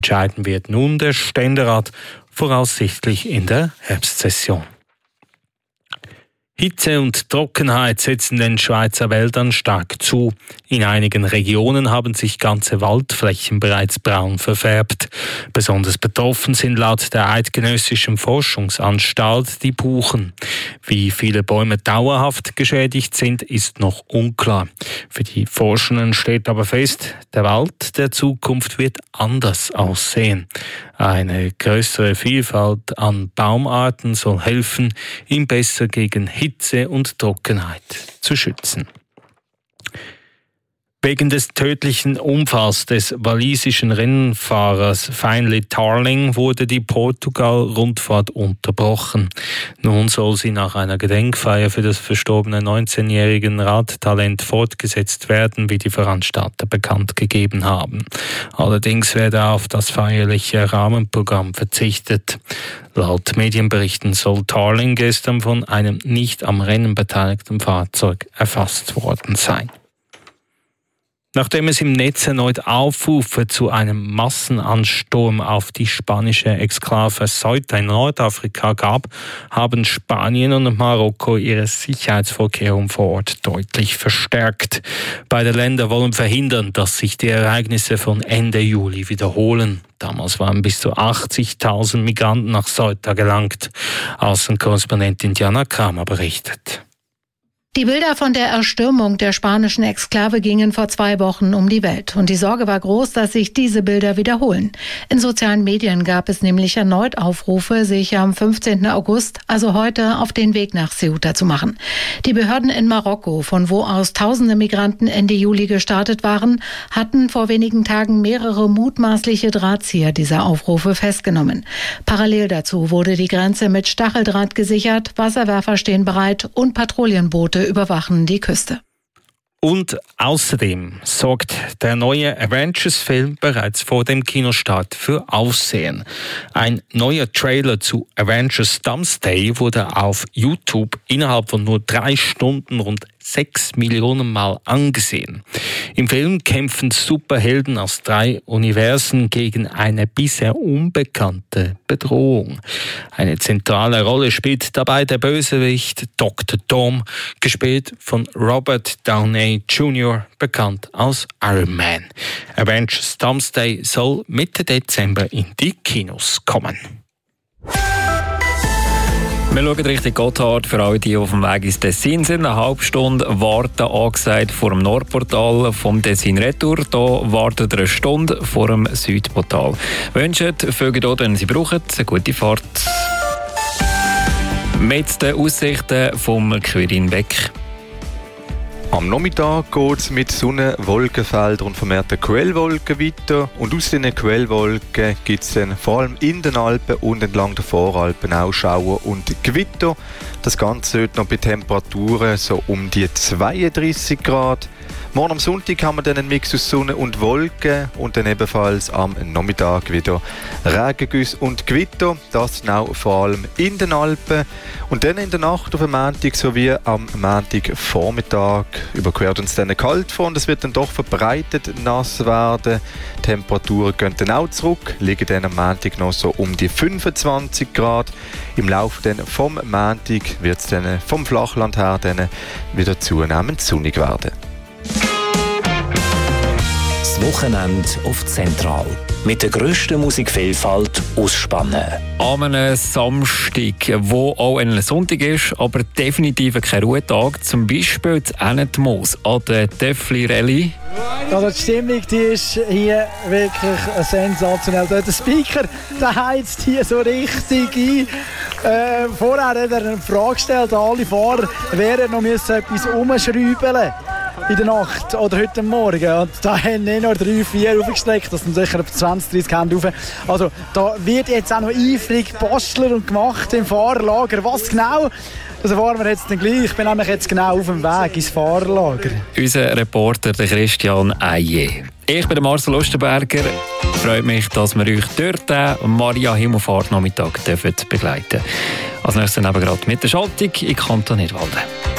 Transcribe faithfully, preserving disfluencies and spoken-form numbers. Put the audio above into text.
Entscheiden wird nun der Ständerat, voraussichtlich in der Herbstsession. Hitze und Trockenheit setzen den Schweizer Wäldern stark zu. In einigen Regionen haben sich ganze Waldflächen bereits braun verfärbt. Besonders betroffen sind laut der Eidgenössischen Forschungsanstalt die Buchen. Wie viele Bäume dauerhaft geschädigt sind, ist noch unklar. Für die Forschenden steht aber fest, der Wald der Zukunft wird anders aussehen. Eine größere Vielfalt an Baumarten soll helfen, ihn besser gegen Hitze und Trockenheit zu schützen. Wegen des tödlichen Unfalls des walisischen Rennfahrers Finlay Tarling wurde die Portugal-Rundfahrt unterbrochen. Nun soll sie nach einer Gedenkfeier für das verstorbene neunzehnjährigen Radtalent fortgesetzt werden, wie die Veranstalter bekannt gegeben haben. Allerdings werde auf das feierliche Rahmenprogramm verzichtet. Laut Medienberichten soll Tarling gestern von einem nicht am Rennen beteiligten Fahrzeug erfasst worden sein. Nachdem es im Netz erneut Aufrufe zu einem Massenansturm auf die spanische Exklave Ceuta in Nordafrika gab, haben Spanien und Marokko ihre Sicherheitsvorkehrungen vor Ort deutlich verstärkt. Beide Länder wollen verhindern, dass sich die Ereignisse von Ende Juli wiederholen. Damals waren bis zu achtzigtausend Migranten nach Ceuta gelangt. Außenkorrespondentin Diana Kramer berichtet. Die Bilder von der Erstürmung der spanischen Exklave gingen vor zwei Wochen um die Welt. Und die Sorge war groß, dass sich diese Bilder wiederholen. In sozialen Medien gab es nämlich erneut Aufrufe, sich am fünfzehnten August, also heute, auf den Weg nach Ceuta zu machen. Die Behörden in Marokko, von wo aus tausende Migranten Ende Juli gestartet waren, hatten vor wenigen Tagen mehrere mutmaßliche Drahtzieher dieser Aufrufe festgenommen. Parallel dazu wurde die Grenze mit Stacheldraht gesichert, Wasserwerfer stehen bereit und Patrouillenboote überwachen die Küste. Und außerdem sorgt der neue Avengers-Film bereits vor dem Kinostart für Aufsehen. Ein neuer Trailer zu Avengers Doomsday wurde auf YouTube innerhalb von nur drei Stunden rund sechs Millionen Mal angesehen. Im Film kämpfen Superhelden aus drei Universen gegen eine bisher unbekannte Bedrohung. Eine zentrale Rolle spielt dabei der Bösewicht Doktor Doom, gespielt von Robert Downey Junior, bekannt als Iron Man. Avengers Doomsday soll Mitte Dezember in die Kinos kommen. Wir schauen Richtung Gotthard. Für alle, die auf dem Weg ins Tessin sind. Eine halbe Stunde warten angesagt vor dem Nordportal vom Tessin Retour. Hier wartet eine Stunde vor dem Südportal. Wünschen, folgen dort, wenn Sie brauchen, eine gute Fahrt. Mit den Aussichten vom Quirin Beck. Am Nachmittag geht es mit Sonne, Wolkenfeldern und vermehrten Quellwolken weiter. Und aus diesen Quellwolken gibt es dann vor allem in den Alpen und entlang der Voralpen auch Schauer und Gewitter. Das Ganze wird noch bei Temperaturen so um die zweiunddreissig Grad. Morgen am Sonntag haben wir dann einen Mix aus Sonne und Wolken und dann ebenfalls am Nachmittag wieder Regengüsse und Gewitter. Das genau vor allem in den Alpen. Und dann in der Nacht auf dem Montag sowie am Montagvormittag überquert uns dann eine Kaltfront. Es wird dann doch verbreitet nass werden. Die Temperaturen gehen dann auch zurück, liegen dann am Montag noch so um die fünfundzwanzig Grad. Im Laufe dann vom Montag wird es dann vom Flachland her dann wieder zunehmend sonnig werden. Das Wochenende auf Zentral. Mit der grössten Musikvielfalt aus Spannen. An einem Samstag, wo auch ein Sonntag ist, aber definitiv kein Ruhetag. Zum Beispiel zu Ennetmoos an der Töffli Rallye. Also die Stimmung, die ist hier wirklich sensationell. Der Speaker, der heizt hier so richtig ein. Äh, vorher hat er eine Frage gestellt, alle Fahrer wären noch etwas umschrauben in der Nacht oder heute Morgen. Und da haben nicht nur drei, vier aufgestreckt, das sind sicher etwa zwanzig, dreissig Hände rauf. Also da wird jetzt auch noch eifrig gebastelt und gemacht im Fahrerlager. Was genau? Das erfahren wir jetzt dann gleich. Ich bin nämlich jetzt genau auf dem Weg ins Fahrerlager. Unser Reporter der Christian Eije. Ich bin der Marcel Osterberger. Freut mich, dass wir euch dort den Maria Himmelfahrt Nachmittag begleiten dürfen. Als nächstes eben gerade mit der Schaltung in Kanton Nidwalden.